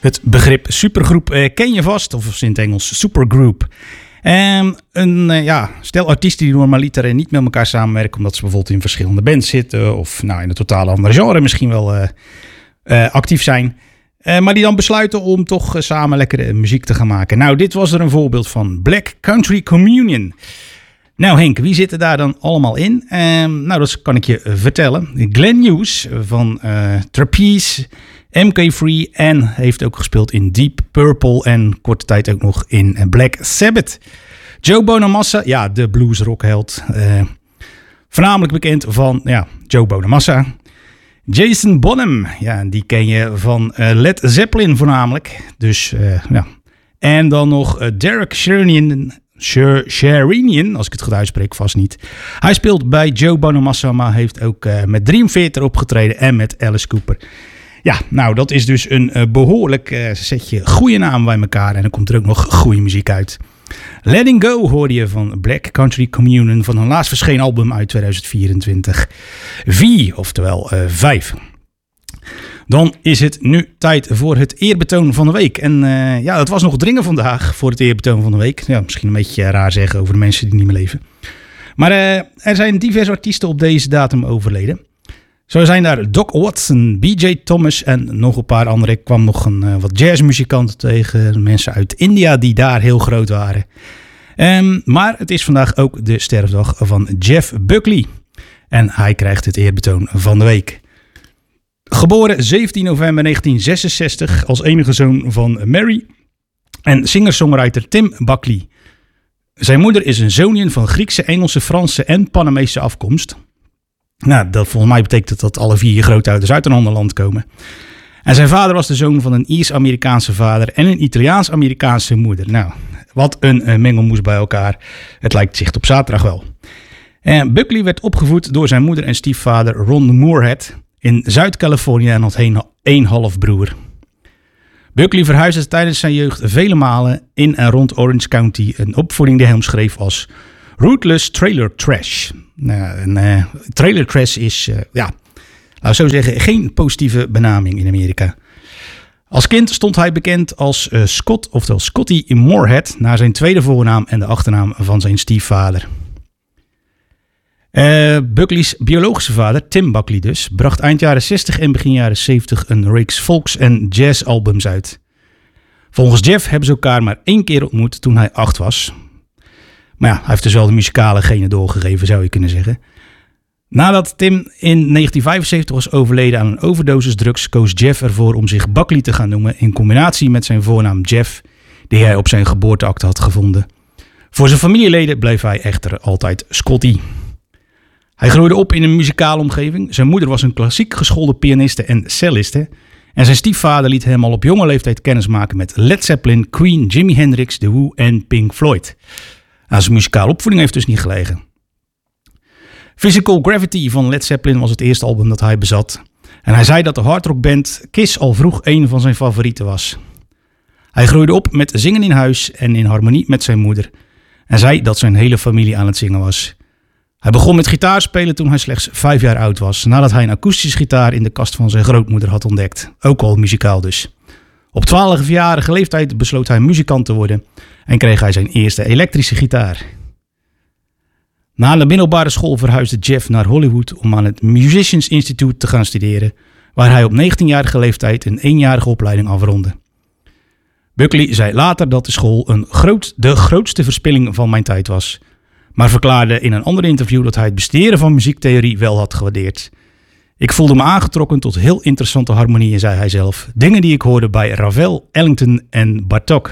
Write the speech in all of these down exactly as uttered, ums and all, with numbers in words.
Het begrip supergroep uh, ken je vast, of in het Engels supergroup. Um, een uh, ja, stel artiesten die normaliter niet met elkaar samenwerken, omdat ze bijvoorbeeld in verschillende bands zitten, of nou, in een totaal andere genre misschien wel uh, uh, actief zijn. Uh, maar die dan besluiten om toch uh, samen lekkere muziek te gaan maken. Nou, dit was er een voorbeeld van. Black Country Communion. Nou Henk, wie zit er daar dan allemaal in? Um, nou, dat kan ik je uh, vertellen. Glenn Hughes van uh, Trapeze, M K Three en heeft ook gespeeld in Deep Purple en korte tijd ook nog in Black Sabbath. Joe Bonamassa, ja, de bluesrockheld. Uh, voornamelijk bekend van ja, Joe Bonamassa. Jason Bonham, ja, die ken je van uh, Led Zeppelin voornamelijk. Dus, uh, ja. En dan nog uh, Derek Sherinian, Sherinian, als ik het goed uitspreek, vast niet. Hij speelt bij Joe Bonamassa, maar heeft ook uh, met Dream Theater opgetreden en met Alice Cooper. Ja, nou, dat is dus een uh, behoorlijk uh, setje goede namen bij elkaar. En dan komt er ook nog goede muziek uit. Letting Go hoorde je van Black Country Communion van hun laatst verschenen album uit tweeduizend vierentwintig. V, oftewel uh, vijf. Dan is het nu tijd voor het eerbetoon van de week. En uh, ja, het was nog dringen vandaag voor het eerbetoon van de week. Ja, misschien een beetje raar zeggen over de mensen die niet meer leven. Maar uh, er zijn diverse artiesten op deze datum overleden. Zo zijn daar Doc Watson, B J Thomas en nog een paar andere. Ik kwam nog een, uh, wat jazzmuzikanten tegen, mensen uit India die daar heel groot waren. Um, maar het is vandaag ook de sterfdag van Jeff Buckley. En hij krijgt het eerbetoon van de week. Geboren zeventien november negentien zesenzestig als enige zoon van Mary en singer-songwriter Tim Buckley. Zijn moeder is een zoonjen van Griekse, Engelse, Franse en Panamese afkomst. Nou, dat volgens mij betekent dat alle vier je grootouders uit een ander land komen. En zijn vader was de zoon van een Iers-Amerikaanse vader en een Italiaans-Amerikaanse moeder. Nou, wat een uh, mengelmoes bij elkaar. Het lijkt zicht op zaterdag wel. En Buckley werd opgevoed door zijn moeder en stiefvader Ron Moorhead in Zuid-Californië en had één halfbroer. Buckley verhuisde tijdens zijn jeugd vele malen in en rond Orange County, een opvoeding die hij omschreef als rootless trailer trash. Nou, een uh, trailer trash is, uh, ja, laat ik zo zeggen, geen positieve benaming in Amerika. Als kind stond hij bekend als uh, Scott, oftewel Scotty Moorhead, naar zijn tweede voornaam en de achternaam van zijn stiefvader. Uh, Buckley's biologische vader, Tim Buckley dus, bracht eind jaren zestig en begin jaren zeventig een reeks folks- en jazzalbums uit. Volgens Jeff hebben ze elkaar maar één keer ontmoet toen hij acht was. Maar ja, hij heeft dus wel de muzikale genen doorgegeven, zou je kunnen zeggen. Nadat Tim in negentien vijfenzeventig was overleden aan een overdosis drugs, koos Jeff ervoor om zich Buckley te gaan noemen in combinatie met zijn voornaam Jeff, die hij op zijn geboorteakte had gevonden. Voor zijn familieleden bleef hij echter altijd Scotty. Hij groeide op in een muzikale omgeving. Zijn moeder was een klassiek geschoolde pianiste en celliste. En zijn stiefvader liet hem al op jonge leeftijd kennismaken met Led Zeppelin, Queen, Jimi Hendrix, The Who en Pink Floyd. Aan zijn muzikale opvoeding heeft dus niet gelegen. Physical Gravity van Led Zeppelin was het eerste album dat hij bezat. En hij zei dat de hardrockband Kiss al vroeg een van zijn favorieten was. Hij groeide op met zingen in huis en in harmonie met zijn moeder. En zei dat zijn hele familie aan het zingen was. Hij begon met gitaarspelen toen hij slechts vijf jaar oud was, nadat hij een akoestische gitaar in de kast van zijn grootmoeder had ontdekt. Ook al muzikaal dus. Op twaalfjarige leeftijd besloot hij muzikant te worden en kreeg hij zijn eerste elektrische gitaar. Na de middelbare school verhuisde Jeff naar Hollywood om aan het Musicians Institute te gaan studeren, waar hij op negentienjarige leeftijd een eenjarige opleiding afrondde. Buckley zei later dat de school een groot, de grootste verspilling van mijn tijd was, maar verklaarde in een ander interview dat hij het bestuderen van muziektheorie wel had gewaardeerd. Ik voelde me aangetrokken tot heel interessante harmonieën, zei hij zelf. Dingen die ik hoorde bij Ravel, Ellington en Bartók.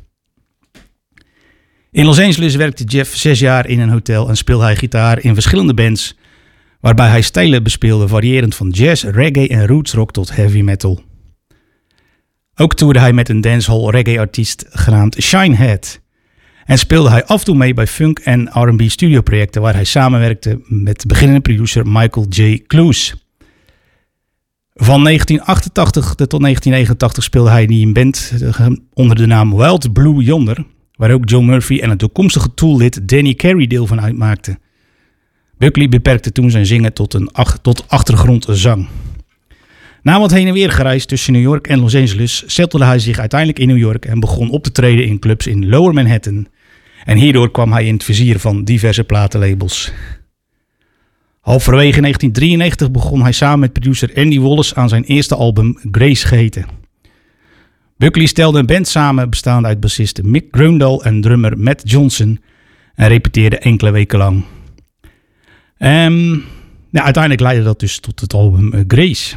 In Los Angeles werkte Jeff zes jaar in een hotel en speelde hij gitaar in verschillende bands, waarbij hij stijlen bespeelde variërend van jazz, reggae en rootsrock tot heavy metal. Ook toerde hij met een dancehall reggae-artiest genaamd Shinehead. En speelde hij af en toe mee bij funk- en R en B studioprojecten waar hij samenwerkte met beginnende producer Michael J. Clues. Van negentien achtentachtig tot negentien negenentachtig speelde hij in een band onder de naam Wild Blue Yonder, waar ook Joe Murphy en het toekomstige Tool-lid Danny Carey deel van uitmaakten. Buckley beperkte toen zijn zingen tot, een ach- tot achtergrondzang. Na wat heen en weer gereisd tussen New York en Los Angeles settelde hij zich uiteindelijk in New York en begon op te treden in clubs in Lower Manhattan. En hierdoor kwam hij in het vizier van diverse platenlabels. Halverwege negentien drieënnegentig begon hij samen met producer Andy Wallace aan zijn eerste album Grace geheten. Buckley stelde een band samen bestaande uit bassist Mick Gröndal en drummer Matt Johnson en repeteerde enkele weken lang. Um, ja, uiteindelijk leidde dat dus tot het album uh, Grace.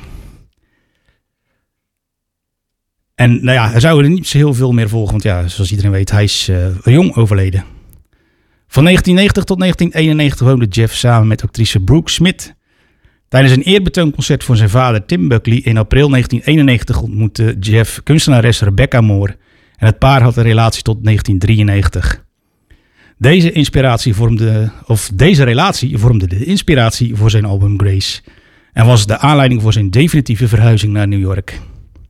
En nou ja, er zou er niet zo heel veel meer volgen, want ja, zoals iedereen weet, hij is uh, jong overleden. Van negentien negentig tot negentien eenennegentig woonde Jeff samen met actrice Brooke Smith. Tijdens een eerbetoonconcert voor zijn vader Tim Buckley in april negentien eenennegentig ontmoette Jeff kunstenares Rebecca Moore en het paar had een relatie tot negentien drieënnegentig. Deze, inspiratie vormde, of deze relatie vormde de inspiratie voor zijn album Grace en was de aanleiding voor zijn definitieve verhuizing naar New York.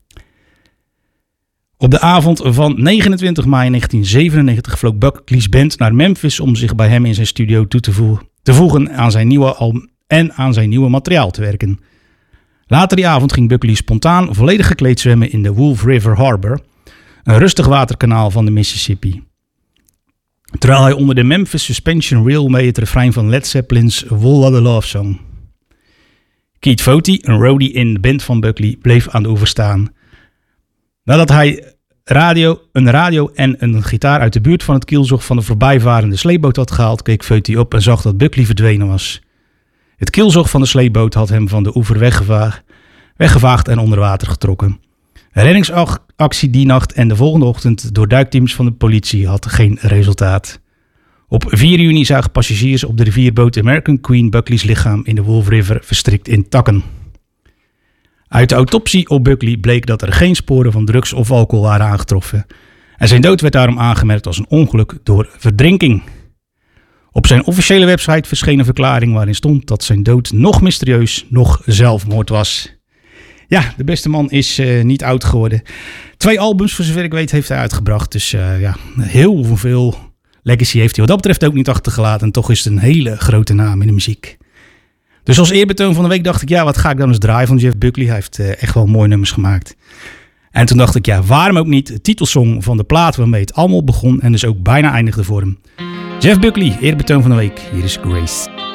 Op de avond van negenentwintig mei negentien zevenennegentig vloog Buckley's band naar Memphis om zich bij hem in zijn studio toe te, vo- te voegen aan zijn nieuwe album en aan zijn nieuwe materiaal te werken. Later die avond ging Buckley spontaan volledig gekleed zwemmen in de Wolf River Harbor, een rustig waterkanaal van de Mississippi. Terwijl hij onder de Memphis Suspension Railway het refrein van Led Zeppelin's Whole Lotta Love zong. Keith Foti, een roadie in de band van Buckley, bleef aan de oever staan. Nadat hij radio, een radio en een gitaar uit de buurt van het kielzog van de voorbijvarende sleepboot had gehaald, keek Foti op en zag dat Buckley verdwenen was. Het kielzog van de sleepboot had hem van de oever weggeva- weggevaagd en onder water getrokken. Een reddingsactie die nacht en de volgende ochtend door duikteams van de politie had geen resultaat. Op vier juni zagen passagiers op de rivierboot American Queen Buckley's lichaam in de Wolf River verstrikt in takken. Uit de autopsie op Buckley bleek dat er geen sporen van drugs of alcohol waren aangetroffen. En zijn dood werd daarom aangemerkt als een ongeluk door verdrinking. Op zijn officiële website verscheen een verklaring waarin stond dat zijn dood nog mysterieus, nog zelfmoord was. Ja, de beste man is uh, niet oud geworden. Twee albums, voor zover ik weet, heeft hij uitgebracht. Dus uh, ja, heel veel legacy heeft hij wat dat betreft ook niet achtergelaten. En toch is het een hele grote naam in de muziek. Dus als eerbetoon van de week dacht ik, ja, wat ga ik dan eens draaien van Jeff Buckley? Hij heeft uh, echt wel mooie nummers gemaakt. En toen dacht ik, ja, waarom ook niet? De titelsong van de plaat waarmee het allemaal begon en dus ook bijna eindigde voor hem. Jeff Buckley, eerbetoon van de week. Hier is Grace.